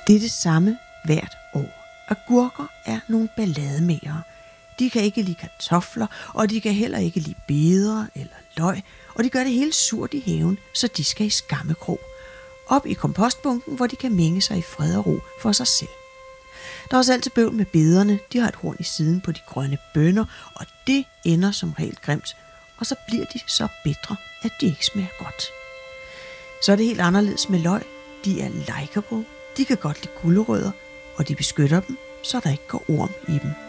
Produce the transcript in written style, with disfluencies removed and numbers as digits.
Det er det samme hvert år. Agurker er nogle ballademagere. De kan ikke lide kartofler, og de kan heller ikke lide beder eller løg, og de gør det hele surt i haven, så de skal i skammekrog. Op i kompostbunken, hvor de kan mænge sig i fred og ro for sig selv. Der er også altid bøvl med bederne. De har et horn i siden på de grønne bønner, og det ender som regel grimt. Og så bliver de så bitre, at de ikke smager godt. Så er det helt anderledes med løg. De er likeable. De kan godt lide gulerødder, og de beskytter dem, så der ikke går orm i dem.